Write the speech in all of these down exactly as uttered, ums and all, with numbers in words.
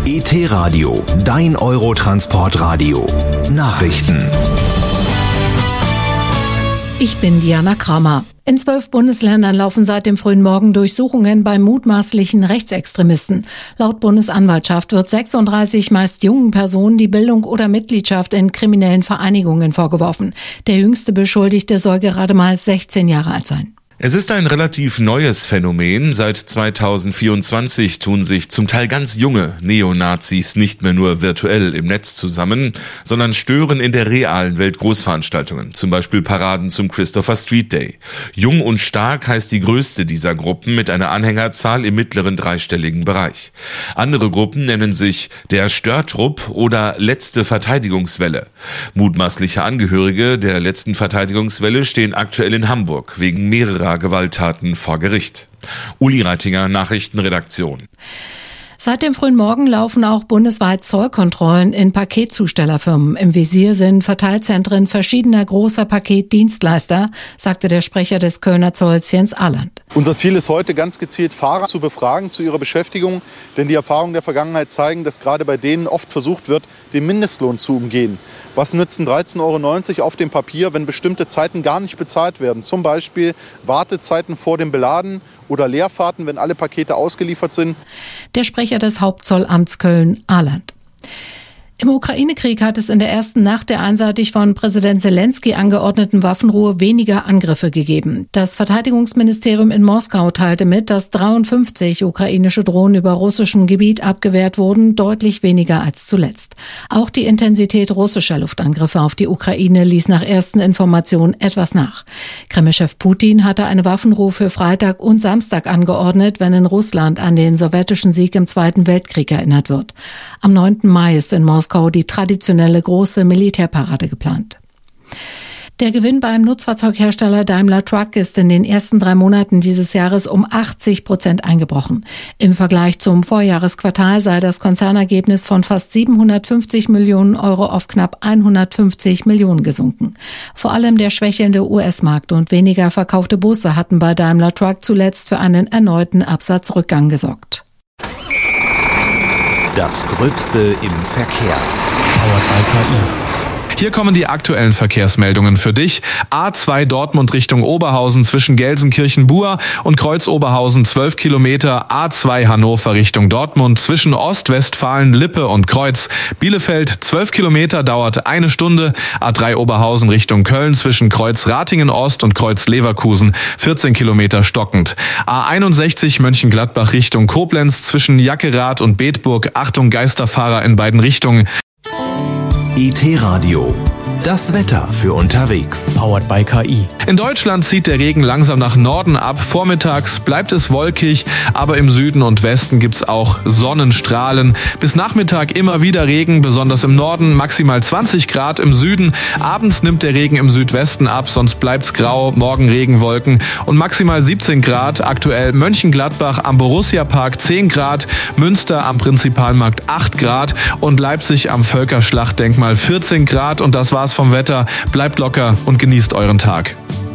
E T-Radio, dein Eurotransportradio. Nachrichten. Ich bin Diana Kramer. In zwölf Bundesländern laufen seit dem frühen Morgen Durchsuchungen bei mutmaßlichen Rechtsextremisten. Laut Bundesanwaltschaft wird sechsunddreißig meist jungen Personen die Bildung oder Mitgliedschaft in kriminellen Vereinigungen vorgeworfen. Der jüngste Beschuldigte soll gerade mal sechzehn Jahre alt sein. Es ist ein relativ neues Phänomen. Seit zweitausendvierundzwanzig tun sich zum Teil ganz junge Neonazis nicht mehr nur virtuell im Netz zusammen, sondern stören in der realen Welt Großveranstaltungen, zum Beispiel Paraden zum Christopher Street Day. Jung und Stark heißt die größte dieser Gruppen mit einer Anhängerzahl im mittleren dreistelligen Bereich. Andere Gruppen nennen sich der Störtrupp oder Letzte Verteidigungswelle. Mutmaßliche Angehörige der letzten Verteidigungswelle stehen aktuell in Hamburg wegen mehrerer Gewalttaten vor Gericht. Uli Reitinger, Nachrichtenredaktion. Seit dem frühen Morgen laufen auch bundesweit Zollkontrollen in Paketzustellerfirmen. Im Visier sind Verteilzentren verschiedener großer Paketdienstleister, sagte der Sprecher des Kölner Zolls Jens Ahland. Unser Ziel ist heute ganz gezielt, Fahrer zu befragen zu ihrer Beschäftigung, denn die Erfahrungen der Vergangenheit zeigen, dass gerade bei denen oft versucht wird, den Mindestlohn zu umgehen. Was nützen dreizehn Euro neunzig auf dem Papier, wenn bestimmte Zeiten gar nicht bezahlt werden? Zum Beispiel Wartezeiten vor dem Beladen oder Leerfahrten, wenn alle Pakete ausgeliefert sind. Der Sprecher des Hauptzollamts Köln, Ahland. Im Ukraine-Krieg hat es in der ersten Nacht der einseitig von Präsident Zelensky angeordneten Waffenruhe weniger Angriffe gegeben. Das Verteidigungsministerium in Moskau teilte mit, dass dreiundfünfzig ukrainische Drohnen über russischem Gebiet abgewehrt wurden, deutlich weniger als zuletzt. Auch die Intensität russischer Luftangriffe auf die Ukraine ließ nach ersten Informationen etwas nach. Kreml-Chef Putin hatte eine Waffenruhe für Freitag und Samstag angeordnet, wenn in Russland an den sowjetischen Sieg im Zweiten Weltkrieg erinnert wird. Am neunten Mai ist in Moskau die traditionelle große Militärparade geplant. Der Gewinn beim Nutzfahrzeughersteller Daimler Truck ist in den ersten drei Monaten dieses Jahres um achtzig Prozent eingebrochen. Im Vergleich zum Vorjahresquartal sei das Konzernergebnis von fast siebenhundertfünfzig Millionen Euro auf knapp hundertfünfzig Millionen gesunken. Vor allem der schwächelnde U S-Markt und weniger verkaufte Busse hatten bei Daimler Truck zuletzt für einen erneuten Absatzrückgang gesorgt. Das Gröbste im Verkehr. Powered by K I. Hier kommen die aktuellen Verkehrsmeldungen für dich. A zwei Dortmund Richtung Oberhausen zwischen Gelsenkirchen-Buhr und Kreuz-Oberhausen zwölf Kilometer. A zwei Hannover Richtung Dortmund zwischen Ostwestfalen, Lippe und Kreuz. Bielefeld zwölf Kilometer, dauert eine Stunde. A drei Oberhausen Richtung Köln zwischen Kreuz-Ratingen-Ost und Kreuz-Leverkusen vierzehn Kilometer stockend. A einundsechzig Mönchengladbach Richtung Koblenz zwischen Jackerath und Bedburg. Achtung, Geisterfahrer in beiden Richtungen. E T-Radio, das Wetter für unterwegs. Powered by K I. In Deutschland zieht der Regen langsam nach Norden ab. Vormittags bleibt es wolkig, aber im Süden und Westen gibt's auch Sonnenstrahlen. Bis Nachmittag immer wieder Regen, besonders im Norden, maximal zwanzig Grad im Süden. Abends nimmt der Regen im Südwesten ab, sonst bleibt's grau, morgen Regenwolken und maximal siebzehn Grad. Aktuell Mönchengladbach am Borussia-Park zehn Grad, Münster am Prinzipalmarkt acht Grad und Leipzig am Völkerschlachtdenkmal vierzehn Grad. Und das war's vom Wetter. Bleibt locker und genießt euren Tag.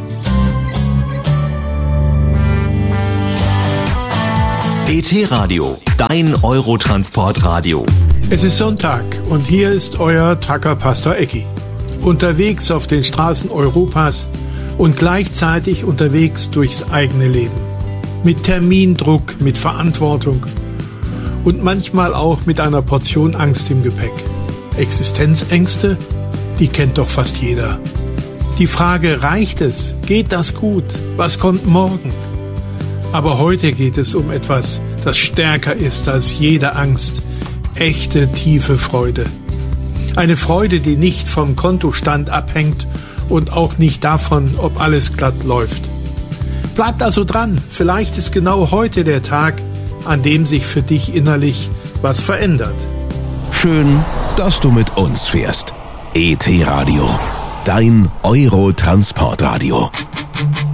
E T-Radio, dein Eurotransportradio. Es ist Sonntag und hier ist euer Trucker Pastor Ecki. Unterwegs auf den Straßen Europas und gleichzeitig unterwegs durchs eigene Leben. Mit Termindruck, mit Verantwortung und manchmal auch mit einer Portion Angst im Gepäck. Existenzängste? Die kennt doch fast jeder. Die Frage, reicht es? Geht das gut? Was kommt morgen? Aber heute geht es um etwas, das stärker ist als jede Angst. Echte, tiefe Freude. Eine Freude, die nicht vom Kontostand abhängt und auch nicht davon, ob alles glatt läuft. Bleibt also dran. Vielleicht ist genau heute der Tag, an dem sich für dich innerlich was verändert. Schön, dass du mit uns fährst. E T-Radio, dein Eurotransportradio.